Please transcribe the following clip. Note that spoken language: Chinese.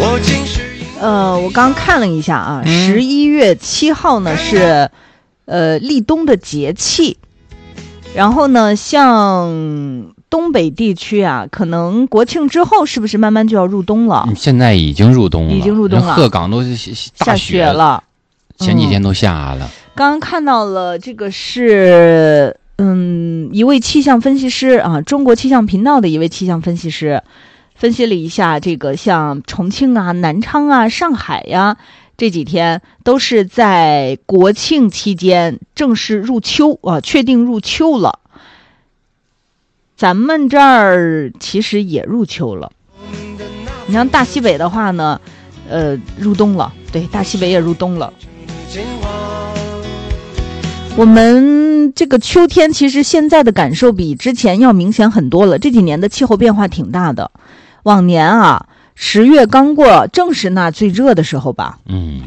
我刚看了一下啊，11月7号呢是立冬的节气，然后呢，像东北地区啊，可能国庆之后是不是慢慢就要入冬了？ 现在已经入冬了，鹤岗都大雪了， 前几天都下了。 刚刚看到了这个是一位气象分析师啊，中国气象频道的一位气象分析师，分析了一下这个像重庆啊、南昌啊、上海呀，这几天都是在国庆期间正式入秋啊，确定入秋了。咱们这儿其实也入秋了。你像大西北的话呢，入冬了，对，大西北也入冬了。我们这个秋天其实现在的感受比之前要明显很多了，这几年的气候变化挺大的。往年啊，10月刚过，正是那最热的时候吧。